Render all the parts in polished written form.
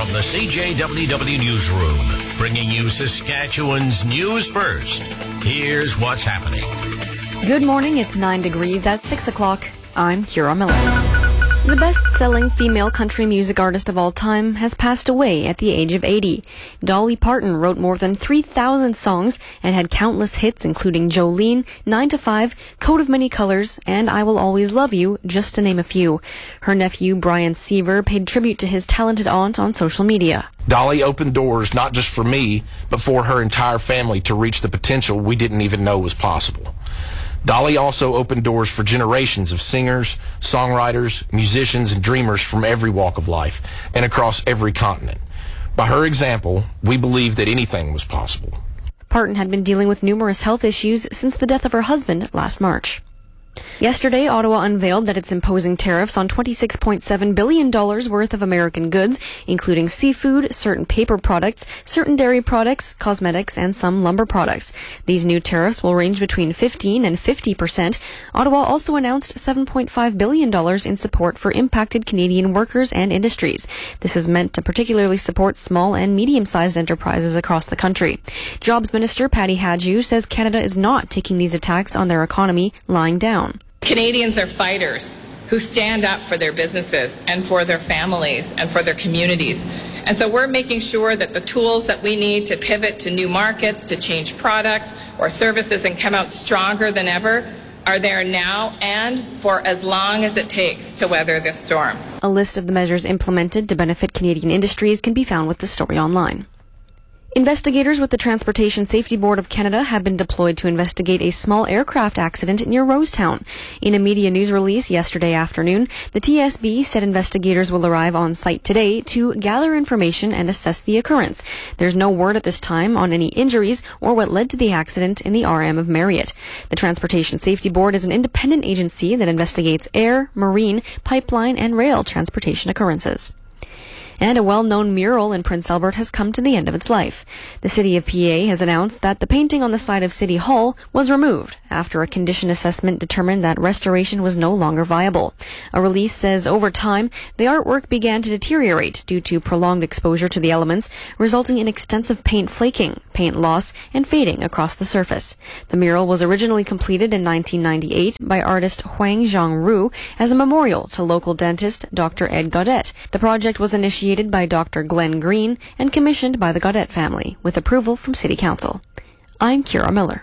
From the CJWW Newsroom, bringing you Saskatchewan's news first. Here's what's happening. Good morning. It's 9 degrees at 6 o'clock. I'm Kira Miller. The best-selling female country music artist of all time has passed away at the age of 80. Dolly Parton wrote more than 3,000 songs and had countless hits including Jolene, 9 to 5, Coat of Many Colors, and I Will Always Love You, just to name a few. Her nephew, Brian Seaver, paid tribute to his talented aunt on social media. Dolly opened doors not just for me, but for her entire family to reach the potential we didn't even know was possible. Dolly also opened doors for generations of singers, songwriters, musicians, and dreamers from every walk of life and across every continent. By her example, we believed that anything was possible. Parton had been dealing with numerous health issues since the death of her husband last March. Yesterday, Ottawa unveiled that it's imposing tariffs on $26.7 billion worth of American goods, including seafood, certain paper products, certain dairy products, cosmetics, and some lumber products. These new tariffs will range between 15% and 50%. Ottawa also announced $7.5 billion in support for impacted Canadian workers and industries. This is meant to particularly support small and medium-sized enterprises across the country. Jobs Minister Patty Hadju says Canada is not taking these attacks on their economy lying down. Canadians are fighters who stand up for their businesses and for their families and for their communities. And so we're making sure that the tools that we need to pivot to new markets, to change products or services and come out stronger than ever are there now and for as long as it takes to weather this storm. A list of the measures implemented to benefit Canadian industries can be found with the story online. Investigators with the Transportation Safety Board of Canada have been deployed to investigate a small aircraft accident near Rosetown. In a media news release yesterday afternoon, the TSB said investigators will arrive on site today to gather information and assess the occurrence. There's no word at this time on any injuries or what led to the accident in the RM of Marriott. The Transportation Safety Board is an independent agency that investigates air, marine, pipeline, and rail transportation occurrences. And a well-known mural in Prince Albert has come to the end of its life. The City of PA has announced that the painting on the side of City Hall was removed after a condition assessment determined that restoration was no longer viable. A release says over time, the artwork began to deteriorate due to prolonged exposure to the elements, resulting in extensive paint flaking, paint loss, and fading across the surface. The mural was originally completed in 1998 by artist Huang Zhangru as a memorial to local dentist Dr. Ed Gaudet. The project was initiated by Dr. Glenn Green and commissioned by the Gaudet family, with approval from City Council. I'm Kira Miller,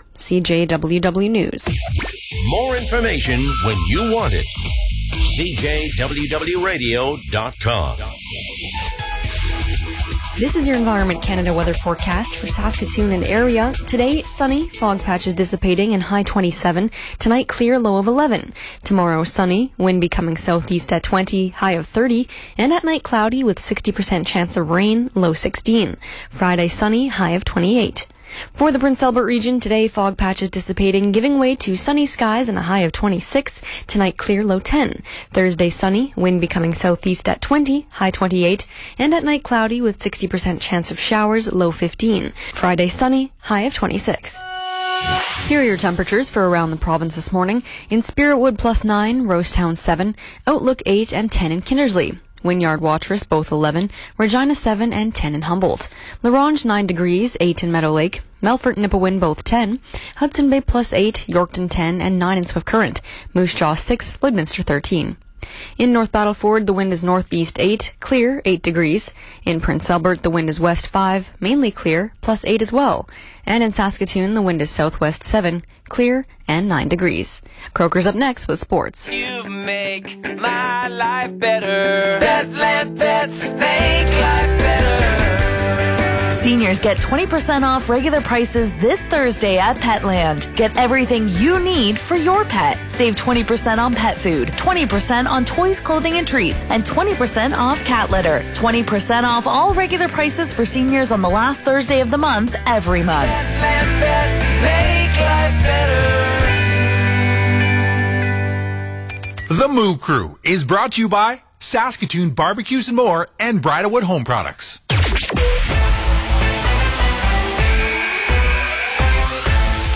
CJWW News. More information when you want it. CJWWRadio.com. This is your Environment Canada weather forecast for Saskatoon and area. Today, sunny, fog patches dissipating and high 27. Tonight, clear, low of 11. Tomorrow, sunny, wind becoming southeast at 20, high of 30. And at night, cloudy with 60% chance of rain, low 16. Friday, sunny, high of 28. For the Prince Albert region, today fog patches dissipating, giving way to sunny skies and a high of 26. Tonight clear, low 10. Thursday sunny, wind becoming southeast at 20, high 28. And at night cloudy with 60% chance of showers, low 15. Friday sunny, high of 26. Here are your temperatures for around the province this morning. In Spiritwood +9, Rosetown 7, Outlook 8 and 10 in Kindersley. Wynyard Watrous, both 11, Regina 7 and 10 in Humboldt. La Ronge 9 degrees, 8 in Meadow Lake. Melfort and Nipawin both 10. Hudson Bay +8, Yorkton 10 and 9 in Swift Current. Moose Jaw 6, Lloydminster 13. In North Battleford, the wind is northeast 8, clear 8 degrees. In Prince Albert, the wind is west 5, mainly clear, +8 as well. And in Saskatoon, the wind is southwest 7, clear and 9 degrees. Croker's up next with sports. You make my life better. Petland Pets make life better. Seniors get 20% off regular prices this Thursday at Petland. Get everything you need for your pet. Save 20% on pet food, 20% on toys, clothing, and treats, and 20% off cat litter. 20% off all regular prices for seniors on the last Thursday of the month, every month. Petland Pets make life better. The Moo Crew is brought to you by Saskatoon Barbecues and More and Bridalwood Home Products.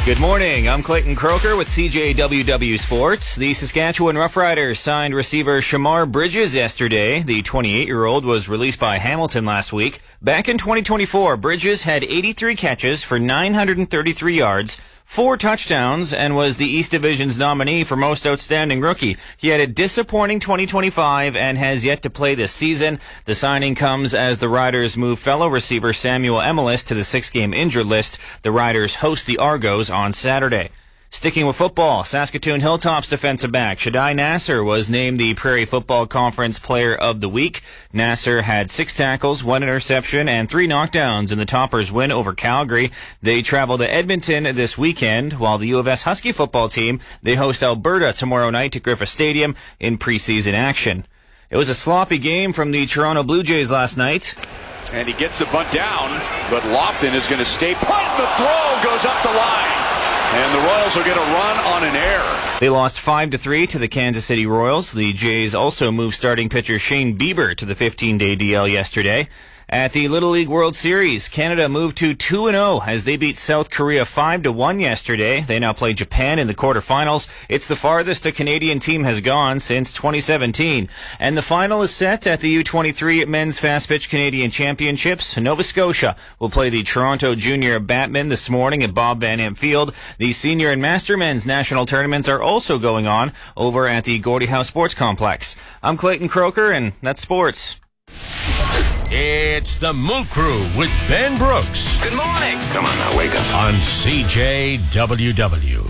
Good morning. I'm Clayton Croker with CJWW Sports. The Saskatchewan Roughriders signed receiver Shamar Bridges yesterday. The 28-year-old was released by Hamilton last week. Back in 2024, Bridges had 83 catches for 933 yards, 4 touchdowns, and was the East Division's nominee for Most Outstanding Rookie. He had a disappointing 2025 and has yet to play this season. The signing comes as the Riders move fellow receiver Samuel Emelis to the 6-game injured list. The Riders host the Argos on Saturday. Sticking with football, Saskatoon Hilltops defensive back Shadai Nasser was named the Prairie Football Conference Player of the Week. Nasser had 6 tackles, 1 interception, and 3 knockdowns in the Toppers' win over Calgary. They travel to Edmonton this weekend, while the U of S Husky football team, they host Alberta tomorrow night at Griffith Stadium in preseason action. It was a sloppy game from the Toronto Blue Jays last night. And he gets the bunt down, but Lofton is going to stay put. The throw goes up the line. And the Royals will get a run on an error. They lost 5-3 to the Kansas City Royals. The Jays also moved starting pitcher Shane Bieber to the 15-day DL yesterday. At the Little League World Series, Canada moved to 2-0 as they beat South Korea 5-1 yesterday. They now play Japan in the quarterfinals. It's the farthest a Canadian team has gone since 2017. And the final is set at the U23 Men's Fast Pitch Canadian Championships. Nova Scotia will play the Toronto Junior Batmen this morning at Bob Van Amp Field. The Senior and Master Men's National Tournaments are also going on over at the Gordie Howe Sports Complex. I'm Clayton Croker, and that's sports. It's the Moot Crew with Ben Brooks. Good morning. Come on now, wake up. On CJWW.